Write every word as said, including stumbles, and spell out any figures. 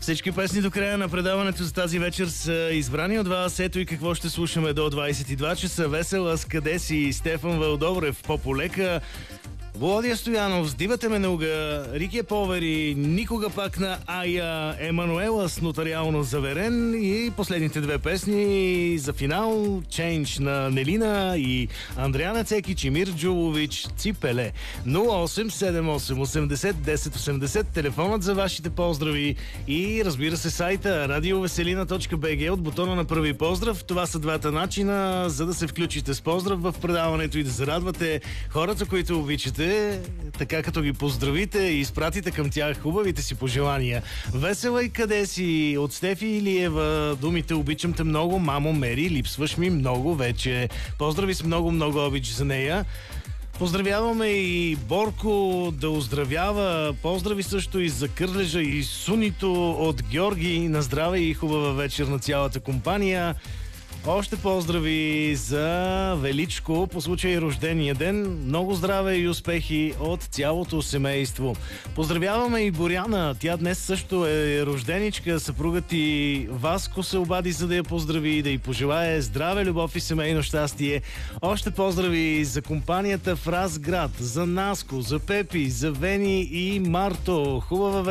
Всички песни до края на предаването за тази вечер са избрани от вас. Ето и какво ще слушаме до двадесет и два часа. Весела с къде си, Стефан Вълдобрев, Пополека, Володя Стоянов, с Дивата Менуга, Рике Повери, Никога пак на Ая, Емануела с Нотариално заверен и последните две песни за финал Change на Нелина и Андриана Цекич и Мир Джулович Ципеле. нула осем седем осем осемдесет десет осемдесет, телефонът за вашите поздрави и разбира се сайта радиовеселина точка би джи от бутона на първи поздрав. Това са двата начина, за да се включите с поздрав в предаването и да зарадвате хората, които обичате, така като ги поздравите и изпратите към тях хубавите си пожелания. Весела и къде си от Стефи Илиева, думите обичам те много, мамо Мери, липсваш ми много вече. Поздрави с много-много обич за нея. Поздравяваме и Борко да оздравява. Поздрави също и за Кърлежа и Сунито от Георги. На здраве и хубава вечер на цялата компания. Още поздрави за Величко по случай рождения ден. Много здраве и успехи от цялото семейство. Поздравяваме и Боряна. Тя днес също е рожденичка. Съпругът и Васко се обади, за да я поздрави и да й пожелае здраве, любов и семейно щастие. Още поздрави за компанията в Разград, за Наско, за Пепи, за Вени и Марто. Хубава